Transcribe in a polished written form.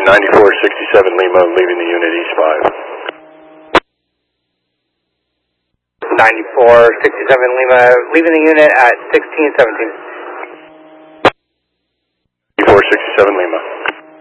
9467 Lima, leaving the unit East 5. 9467 Lima, leaving the unit at 1617. 9467 Lima.